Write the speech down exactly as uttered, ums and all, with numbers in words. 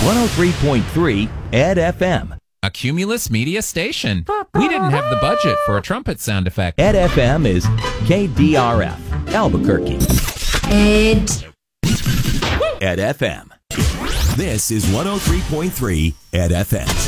one oh three point three Ed F M. A Cumulus Media station. We didn't have the budget for a trumpet sound effect. Ed F M is K D R F, Albuquerque. Ed. Ed F M. This is one oh three point three Ed F M.